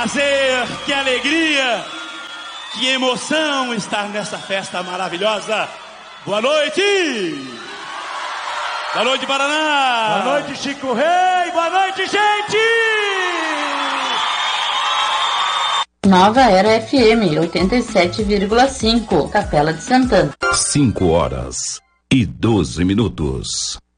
prazer, que alegria, que emoção estar nessa festa maravilhosa. Boa noite! Boa noite, Paraná! Boa noite, Chico Rei! Boa noite, gente! Nova Era FM 87,5, Capela de Santana. 5 horas e 12 minutos.